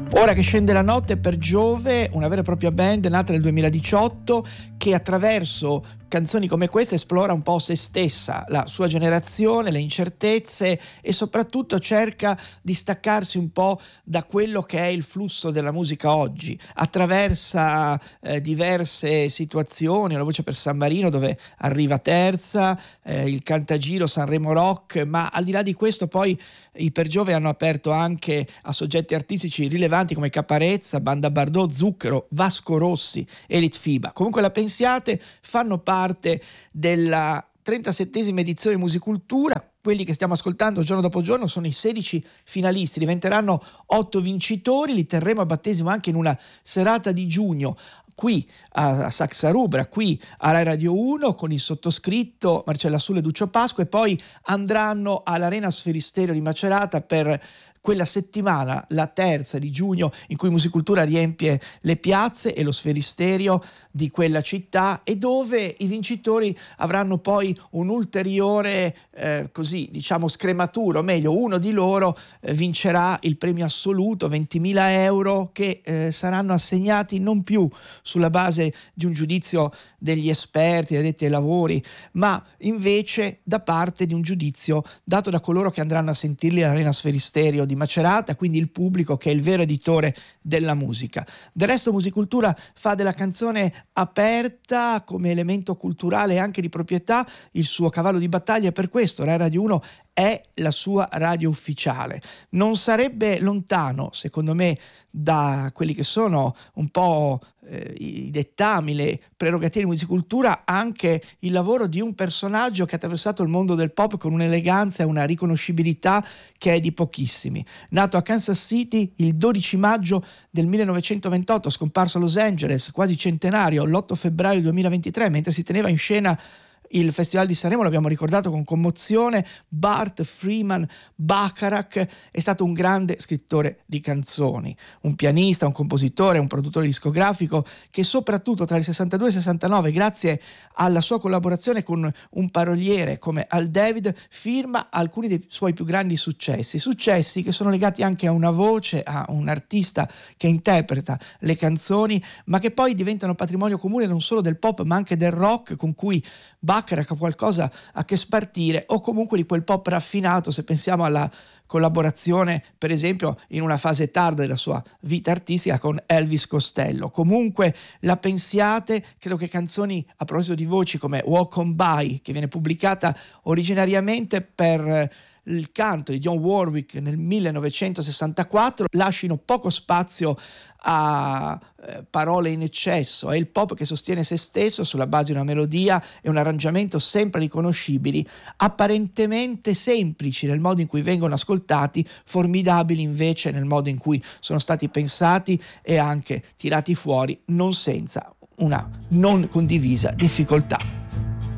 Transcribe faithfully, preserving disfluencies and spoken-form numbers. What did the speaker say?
Ora che scende la notte per Giove, una vera e propria band nata nel duemiladiciotto che attraverso canzoni come queste esplora un po' se stessa, la sua generazione, le incertezze e soprattutto cerca di staccarsi un po' da quello che è il flusso della musica oggi. Attraversa eh, diverse situazioni, La voce per San Marino dove arriva terza, eh, il Cantagiro, Sanremo Rock, ma al di là di questo poi i Per Giove hanno aperto anche a soggetti artistici rilevanti come Caparezza, Banda Bardot, Zucchero, Vasco Rossi e Litfiba. Comunque la Pensiate fanno parte della trentasettesima edizione di Musicultura. Quelli che stiamo ascoltando giorno dopo giorno sono i sedici finalisti, diventeranno otto vincitori, li terremo a battesimo anche in una serata di giugno qui a Saxa Rubra, qui a Rai Radio uno con il sottoscritto Marcella Sulle e Duccio Pasqua, e poi andranno all'Arena Sferisterio di Macerata per quella settimana, la terza di giugno, in cui Musicultura riempie le piazze e lo Sferisterio di quella città, e dove i vincitori avranno poi un ulteriore eh, così diciamo scrematura, o meglio uno di loro eh, vincerà il premio assoluto, ventimila euro, che eh, saranno assegnati non più sulla base di un giudizio degli esperti, degli addetti ai lavori, ma invece da parte di un giudizio dato da coloro che andranno a sentirli all'Arena Sferisterio di Macerata, quindi il pubblico che è il vero editore della musica. Del resto Musicultura fa della canzone aperta come elemento culturale e anche di proprietà il suo cavallo di battaglia, e per questo Rai Radio uno è la sua radio ufficiale. Non sarebbe lontano, secondo me, da quelli che sono un po' eh, i dettami, le prerogative di Musicultura, anche il lavoro di un personaggio che ha attraversato il mondo del pop con un'eleganza e una riconoscibilità che è di pochissimi. Nato a Kansas City il dodici maggio del millenovecentoventotto, scomparso a Los Angeles, quasi centenario, l'otto febbraio duemilaventitré, mentre si teneva in scena il Festival di Sanremo, l'abbiamo ricordato con commozione, Bart Freeman Bacharach è stato un grande scrittore di canzoni, un pianista, un compositore, un produttore discografico che soprattutto tra il sessantadue e il sessantanove, grazie alla sua collaborazione con un paroliere come Al David, firma alcuni dei suoi più grandi successi, successi che sono legati anche a una voce, a un artista che interpreta le canzoni, ma che poi diventano patrimonio comune non solo del pop ma anche del rock, con cui Bacharach ha qualcosa a che spartire, o comunque di quel pop raffinato, se pensiamo alla collaborazione per esempio in una fase tarda della sua vita artistica con Elvis Costello. Comunque la Pensiate, credo che canzoni, a proposito di voci, come Walk On By, che viene pubblicata originariamente per il canto di Dionne Warwick nel millenovecentosessantaquattro, lasciano poco spazio a eh, parole in eccesso. È il pop che sostiene se stesso sulla base di una melodia e un arrangiamento sempre riconoscibili, apparentemente semplici nel modo in cui vengono ascoltati, formidabili invece nel modo in cui sono stati pensati e anche tirati fuori, non senza una non condivisa difficoltà.